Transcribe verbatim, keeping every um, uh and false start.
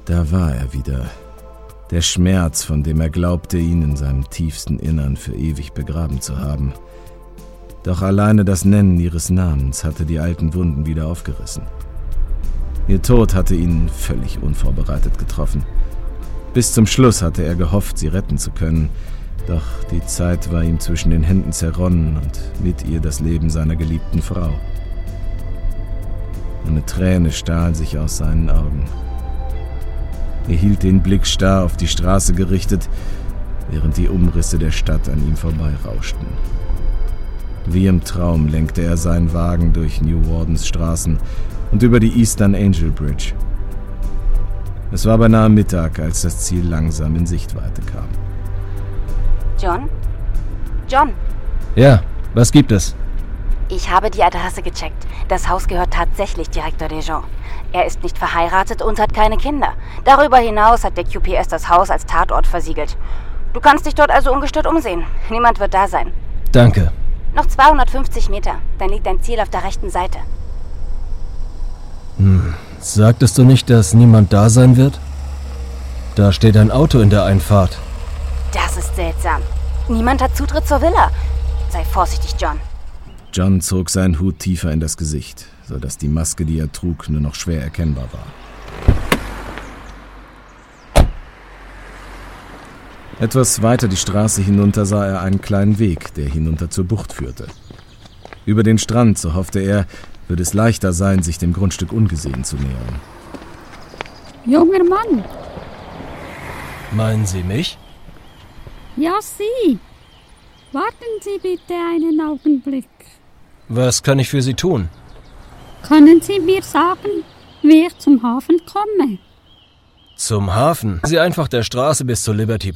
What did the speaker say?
Da war er wieder. Der Schmerz, von dem er glaubte, ihn in seinem tiefsten Innern für ewig begraben zu haben. Doch alleine das Nennen ihres Namens hatte die alten Wunden wieder aufgerissen. Ihr Tod hatte ihn völlig unvorbereitet getroffen. Bis zum Schluss hatte er gehofft, sie retten zu können, doch die Zeit war ihm zwischen den Händen zerronnen und mit ihr das Leben seiner geliebten Frau. Eine Träne stahl sich aus seinen Augen. Er hielt den Blick starr auf die Straße gerichtet, während die Umrisse der Stadt an ihm vorbeirauschten. Wie im Traum lenkte er seinen Wagen durch New Wardens Straßen und über die Eastern Angel Bridge. Es war beinahe Mittag, als das Ziel langsam in Sichtweite kam. John? John? Ja, was gibt es? Ich habe die Adresse gecheckt. Das Haus gehört tatsächlich Direktor Desjans. Er ist nicht verheiratet und hat keine Kinder. Darüber hinaus hat der Q P S das Haus als Tatort versiegelt. Du kannst dich dort also ungestört umsehen. Niemand wird da sein. Danke. Noch zweihundertfünfzig Meter, dann liegt dein Ziel auf der rechten Seite. Hm, sagtest du nicht, dass niemand da sein wird? Da steht ein Auto in der Einfahrt. Das ist seltsam. Niemand hat Zutritt zur Villa. Sei vorsichtig, John. John zog seinen Hut tiefer in das Gesicht, sodass die Maske, die er trug, nur noch schwer erkennbar war. Etwas weiter die Straße hinunter sah er einen kleinen Weg, der hinunter zur Bucht führte. Über den Strand, so hoffte er, würde es leichter sein, sich dem Grundstück ungesehen zu nähern. Junger Mann. Meinen Sie mich? Ja, Sie. Warten Sie bitte einen Augenblick. Was kann ich für Sie tun? Können Sie mir sagen, wie ich zum Hafen komme? Zum Hafen? Sie einfach der Straße bis zur Liberty